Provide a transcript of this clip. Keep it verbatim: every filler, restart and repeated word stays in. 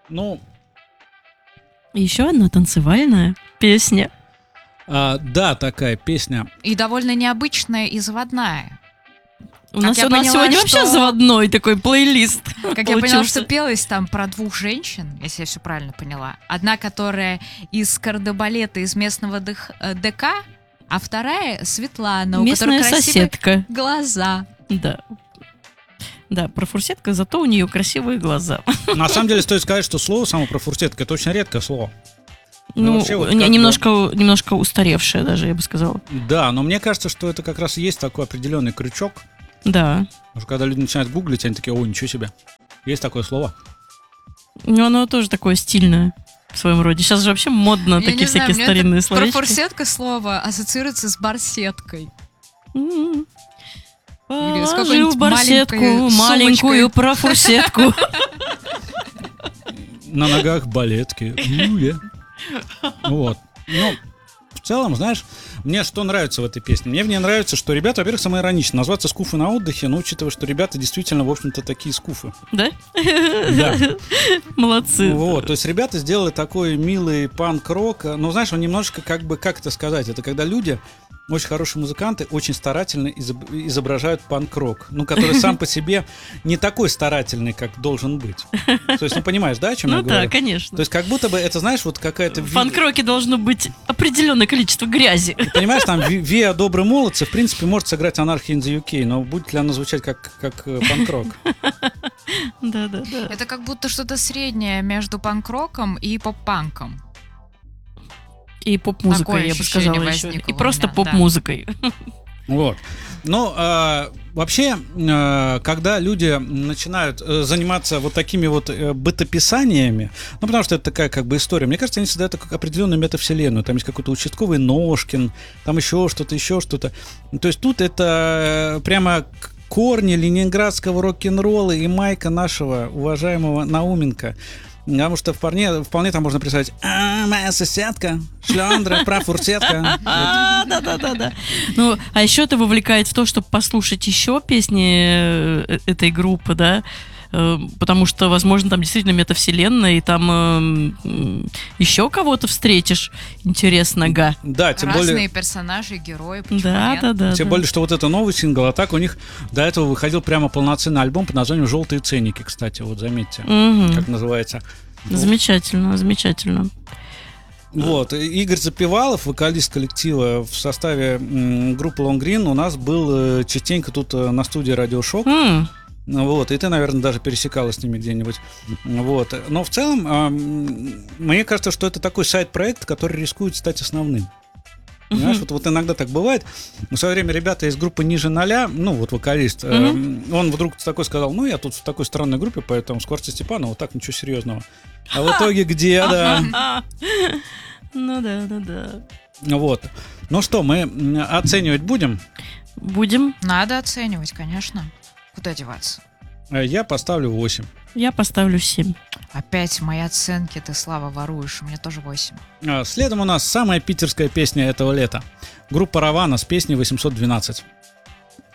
Ну, Еще одна танцевальная песня. а, да, такая песня. И довольно необычная и заводная. У Как нас, я у нас поняла, сегодня что- вообще заводной такой плейлист. Как я поняла, получился. что пелось там про двух женщин, если я все правильно поняла. Одна, которая из кардебалета, из местного дых- э, ДК, а вторая Светлана, у Местная которой красивые соседка. глаза. Да. Да, про фурсетка, зато у нее красивые глаза. На самом деле стоит сказать, что слово само про фурсетка — это очень редкое слово. Ну, Ну, вообще вот не- как бы- немножко, немножко устаревшая даже, я бы сказала. Да, но мне кажется, что это как раз и есть такой определенный крючок. Да. Потому что когда люди начинают гуглить, они такие: о, ничего себе. Есть такое слово. Ну, оно тоже такое стильное в своем роде. Сейчас же вообще модно Я такие не знаю, всякие мне старинные это- Про словечки. фурсетка слово ассоциируется с барсеткой. М. Или с Положил какой-нибудь барсетку, маленькой маленькую сумочкой. про фурсетку. На ногах балетки. Юля. Вот. Ну, в целом, знаешь, мне что нравится в этой песне? Мне в ней нравится, что ребята, во-первых, самоиронично. Назваться «Скуфы на отдыхе», но учитывая, что ребята действительно, в общем-то, такие скуфы. Да? Да. Молодцы. Вот, то есть ребята сделали такой милый панк-рок. Но, знаешь, он немножко, как бы, как это сказать, это когда люди, очень хорошие музыканты, очень старательно изоб- изображают панк-рок, ну, который сам по себе не такой старательный, как должен быть. То есть, ну, понимаешь, да, о чем я Ну говорю? да, конечно. То есть, как будто бы это, знаешь, вот какая-то... В ви- панк-роке должно быть определенное количество грязи. Понимаешь, там Ви- Виа «Добрые молодцы», в принципе, может сыграть «Анархия in the ю кей», но будет ли она звучать как, как э, панк-рок? Да, да, да. Это как будто что-то среднее между панк-роком и поп-панком. И поп-музыкой, Такое я бы ощущение сказала еще. возникло И у просто меня, да. поп-музыкой. Вот. Ну, а, вообще, а, когда люди начинают э, заниматься вот такими вот э, бытописаниями, ну, потому что это такая как бы история, мне кажется, они создают такую определенную метавселенную. Там есть какой-то участковый Ножкин, там еще что-то, еще что-то. Ну, то есть тут это э, прямо к- корни ленинградского рок-н-ролла и майка нашего уважаемого Науменко. Потому что вполне, вполне там можно представить: а, моя соседка, шлендра, про фурсетка. А, да, да, да, да. Ну, а еще это вовлекает в то, чтобы послушать еще песни э, этой группы, да, Э, потому что, возможно, там действительно метавселенная, и там э, м, еще кого-то встретишь интересного. Да, тем Разные более... персонажи, герои, почему Да, нет? да, да. Тем да. более, что вот это новый сингл, а так у них до этого выходил прямо полноценный альбом под названием «Желтые ценники», кстати, вот заметьте, Мгм. как называется. Замечательно, замечательно. Вот, и Игорь Запевалов, вокалист коллектива в составе м, группы Long Green, у нас был э, частенько тут э, на студии «Радио Шок». М, Ну Вот, и ты, наверное, даже пересекалась с ними где-нибудь. Вот. Но в целом, ам, мне кажется, что это такой сайт-проект, который рискует стать основным. Понимаешь, Мгм. вот, вот иногда так бывает. В свое время ребята из группы «Ниже ноля», ну вот вокалист, эм, он вдруг такой сказал: ну я тут в такой странной группе, поэтому Скворца Степанова, так ничего серьезного. А в итоге где, да? А, Ну да, да, да. Вот. Ну что, мы м, оценивать будем? Будем. Надо оценивать, конечно. Куда деваться? Э, Я поставлю восемь. Я поставлю семь. Опять мои оценки ты, Слава, воруешь. У меня тоже восемь. А, Следом у нас самая питерская песня этого лета. Группа «Равана» с песней восемьсот двенадцать.